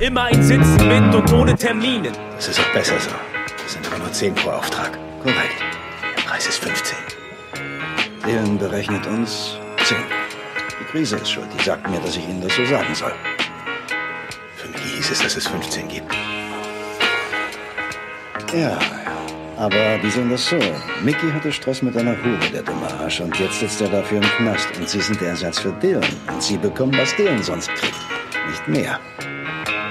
immer ein Sitzen mit und ohne Terminen. Das ist auch besser so. Das sind aber nur 10 pro Auftrag. Korrekt. Der Preis ist 15. Dylan berechnet uns 10. Die Krise ist schuld. Die sagt mir, dass ich Ihnen das so sagen soll. Für mich hieß es, dass es 15 gibt. Ja, aber die sehen das so. Mickey hatte Stress mit einer Hure, der dumme Arsch. Und jetzt sitzt er dafür im Knast. Und Sie sind der Ersatz für Dylan. Und Sie bekommen, was Dylan sonst kriegt. Nicht mehr.